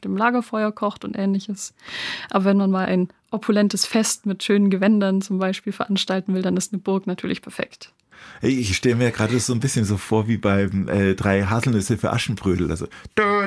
dem Lagerfeuer kocht und Ähnliches. Aber wenn man mal ein opulentes Fest mit schönen Gewändern zum Beispiel veranstalten will, dann ist eine Burg natürlich perfekt. Ich stelle mir gerade so ein bisschen so vor wie beim 3 Haselnüsse für Aschenbrödel. Also da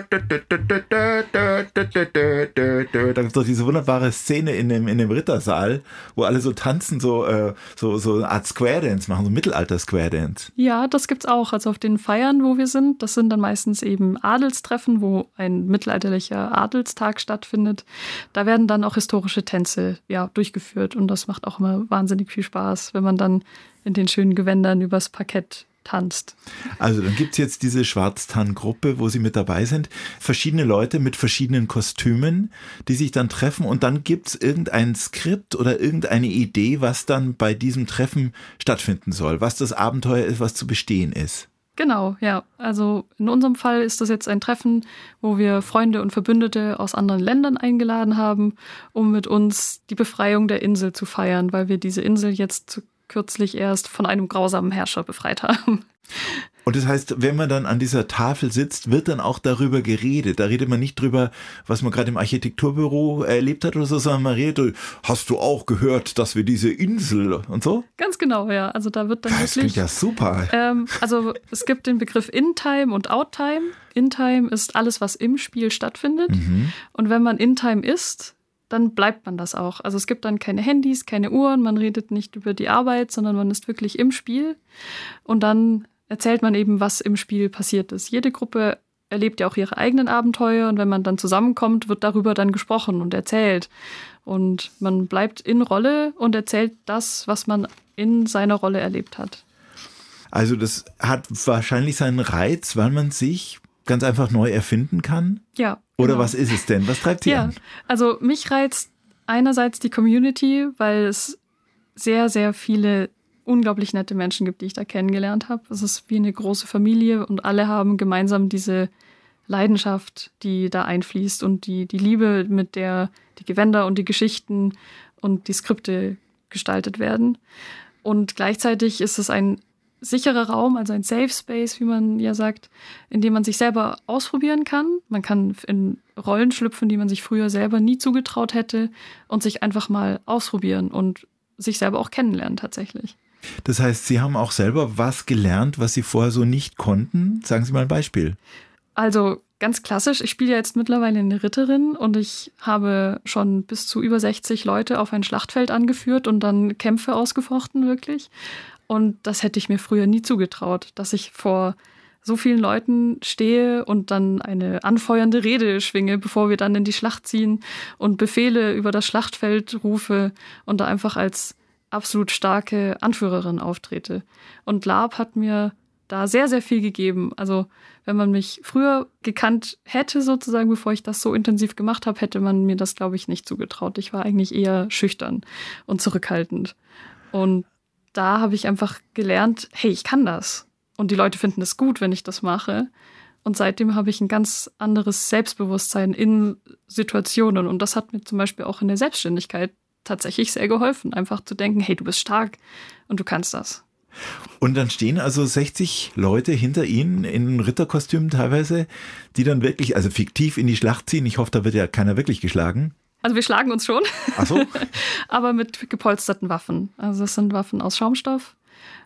gibt es doch diese wunderbare Szene in dem Rittersaal, wo alle so tanzen, so eine Art Square Dance machen, so Mittelalter-Square Dance. Ja, das gibt's auch. Also auf den Feiern, wo wir sind, das sind dann meistens eben Adelstreffen, wo ein mittelalterlicher Adelstag stattfindet. Da werden dann auch historische Tänze durchgeführt und das macht auch immer wahnsinnig viel Spaß, wenn man dann in den schönen Gewändern übers Parkett tanzt. Also dann gibt es jetzt diese Schwarztann-Gruppe, wo Sie mit dabei sind. Verschiedene Leute mit verschiedenen Kostümen, die sich dann treffen und dann gibt es irgendein Skript oder irgendeine Idee, was dann bei diesem Treffen stattfinden soll, was das Abenteuer ist, was zu bestehen ist. Genau, ja. Also in unserem Fall ist das jetzt ein Treffen, wo wir Freunde und Verbündete aus anderen Ländern eingeladen haben, um mit uns die Befreiung der Insel zu feiern, weil wir diese Insel jetzt kürzlich erst von einem grausamen Herrscher befreit haben. Und das heißt, wenn man dann an dieser Tafel sitzt, wird dann auch darüber geredet. Da redet man nicht drüber, was man gerade im Architekturbüro erlebt hat oder so, sondern man redet, hast du auch gehört, dass wir diese Insel und so? Ganz genau, ja. Also da wird dann das wirklich... klingt ja super. Also es gibt den Begriff In-Time und Out-Time. In-Time ist alles, was im Spiel stattfindet. Mhm. Und wenn man In-Time ist, dann bleibt man das auch. Also es gibt dann keine Handys, keine Uhren, man redet nicht über die Arbeit, sondern man ist wirklich im Spiel. Und dann erzählt man eben, was im Spiel passiert ist. Jede Gruppe erlebt ja auch ihre eigenen Abenteuer und wenn man dann zusammenkommt, wird darüber dann gesprochen und erzählt. Und man bleibt in Rolle und erzählt das, was man in seiner Rolle erlebt hat. Also das hat wahrscheinlich seinen Reiz, weil man sich ganz einfach neu erfinden kann? Ja. Oder genau. Was ist es denn? Was treibt Sie an? Also mich reizt einerseits die Community, weil es sehr, sehr viele unglaublich nette Menschen gibt, die ich da kennengelernt habe. Es ist wie eine große Familie und alle haben gemeinsam diese Leidenschaft, die da einfließt und die Liebe, mit der die Gewänder und die Geschichten und die Skripte gestaltet werden. Und gleichzeitig ist es ein sicherer Raum, also ein Safe Space, wie man ja sagt, in dem man sich selber ausprobieren kann. Man kann in Rollen schlüpfen, die man sich früher selber nie zugetraut hätte und sich einfach mal ausprobieren und sich selber auch kennenlernen tatsächlich. Das heißt, Sie haben auch selber was gelernt, was Sie vorher so nicht konnten? Sagen Sie mal ein Beispiel. Also ganz klassisch, ich spiele ja jetzt mittlerweile eine Ritterin und ich habe schon bis zu über 60 Leute auf ein Schlachtfeld angeführt und dann Kämpfe ausgefochten wirklich. Und das hätte ich mir früher nie zugetraut, dass ich vor so vielen Leuten stehe und dann eine anfeuernde Rede schwinge, bevor wir dann in die Schlacht ziehen und Befehle über das Schlachtfeld rufe und da einfach als absolut starke Anführerin auftrete. Und Lab hat mir da sehr, sehr viel gegeben. Also wenn man mich früher gekannt hätte, sozusagen, bevor ich das so intensiv gemacht habe, hätte man mir das, glaube ich, nicht zugetraut. Ich war eigentlich eher schüchtern und zurückhaltend. Und da habe ich einfach gelernt, hey, ich kann das. Und die Leute finden es gut, wenn ich das mache. Und seitdem habe ich ein ganz anderes Selbstbewusstsein in Situationen. Und das hat mir zum Beispiel auch in der Selbstständigkeit tatsächlich sehr geholfen. Einfach zu denken, hey, du bist stark und du kannst das. Und dann stehen also 60 Leute hinter Ihnen in Ritterkostümen teilweise, die dann wirklich, also fiktiv in die Schlacht ziehen. Ich hoffe, da wird ja keiner wirklich geschlagen. Also wir schlagen uns schon, Ach so. aber mit gepolsterten Waffen. Also das sind Waffen aus Schaumstoff,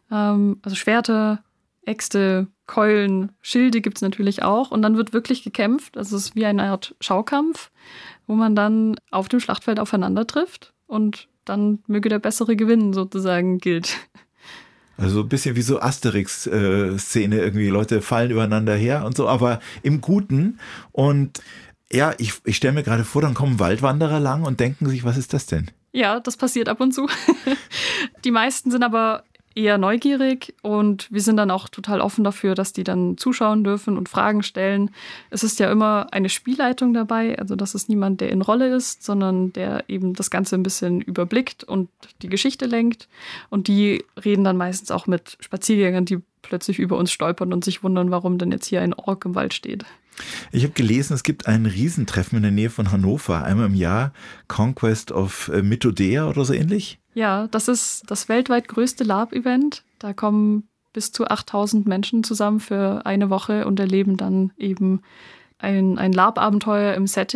also Schwerter, Äxte, Keulen, Schilde gibt es natürlich auch. Und dann wird wirklich gekämpft. Also es ist wie eine Art Schaukampf, wo man dann auf dem Schlachtfeld aufeinander trifft und dann möge der Bessere gewinnen sozusagen gilt. Also ein bisschen wie so Asterix-Szene irgendwie. Leute fallen übereinander her und so, aber im Guten. Und ja, ich stelle mir gerade vor, dann kommen Waldwanderer lang und denken sich, was ist das denn? Ja, das passiert ab und zu. Die meisten sind aber eher neugierig und wir sind dann auch total offen dafür, dass die dann zuschauen dürfen und Fragen stellen. Es ist ja immer eine Spielleitung dabei, also das ist niemand, der in Rolle ist, sondern der eben das Ganze ein bisschen überblickt und die Geschichte lenkt. Und die reden dann meistens auch mit Spaziergängern, die plötzlich über uns stolpern und sich wundern, warum denn jetzt hier ein Ork im Wald steht. Ich habe gelesen, es gibt ein Riesentreffen in der Nähe von Hannover, einmal im Jahr, Conquest of Mythodea oder so ähnlich. Ja, das ist das weltweit größte LARP-Event. Da kommen bis zu 8000 Menschen zusammen für eine Woche und erleben dann eben ein LARP-Abenteuer im Setting.